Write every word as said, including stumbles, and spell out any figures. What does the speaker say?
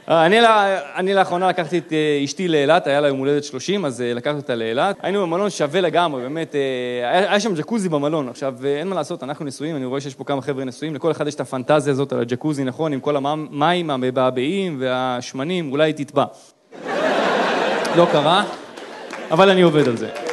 אני, אני לאחרונה לקחתי את אשתי לאילת, היה לה יום הולדת שלושים, אז לקחתי אותה לאילת. היינו במלון שווה לגמרי, באמת, היה, היה שם ג'קוזי במלון. עכשיו, אין מה לעשות, אנחנו נשואים, אני רואה שיש פה כמה חבר'ה נשואים, לכל אחד יש את הפנטזיה הזאת על הג'קוזי, נכון, עם כל המים, המבעבעים והשמנים, אולי תטבע. לא קרה, אבל אני עובד על זה.